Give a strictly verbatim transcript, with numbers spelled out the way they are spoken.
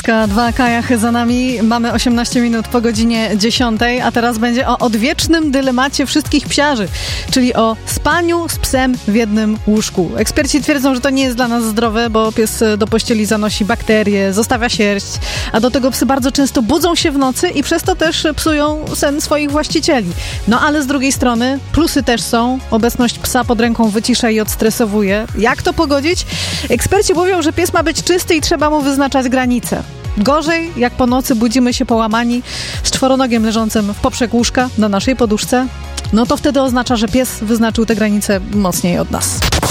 Jedyneczka, dwa kajachy za nami. Mamy osiemnaście minut po godzinie dziesiątej, a teraz będzie o odwiecznym dylemacie wszystkich psiarzy, czyli o spaniu z psem w jednym łóżku. Eksperci twierdzą, że to nie jest dla nas zdrowe, bo pies do pościeli zanosi bakterie, zostawia sierść, a do tego psy bardzo często budzą się w nocy i przez to też psują sen swoich właścicieli. No ale z drugiej strony plusy też są. Obecność psa pod ręką wycisza i odstresowuje. Jak to pogodzić? Eksperci mówią, że pies ma być czysty i trzeba mu wyznaczać granice. Gorzej, jak po nocy budzimy się połamani z czworonogiem leżącym w poprzek łóżka na naszej poduszce, no to wtedy oznacza, że pies wyznaczył te granice mocniej od nas.